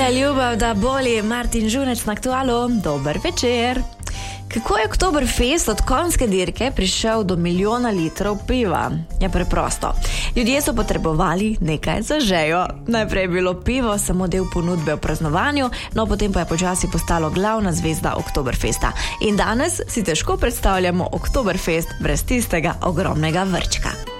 Tvoja ljubav, da boli, Martin Žunec na Aktualu. Dober večer. Kako je Oktoberfest od konjske dirke prišel do milijona litrov piva? Je preprosto. Ljudje so potrebovali nekaj za žejo. Najprej je bilo pivo samo del ponudbe v praznovanju, no potem pa je počasi postalo glavna zvezda Oktoberfesta. In danes si težko predstavljamo Oktoberfest brez tistega ogromnega vrčka.